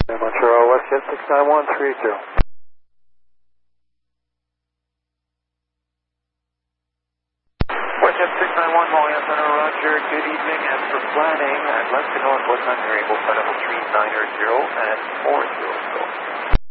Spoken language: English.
Montreal, WestJet 691-380. WestJet 691, Montreal Center, Roger. Good evening. As for planning, I'd like to know at what time you're able to flight level 390 and 400.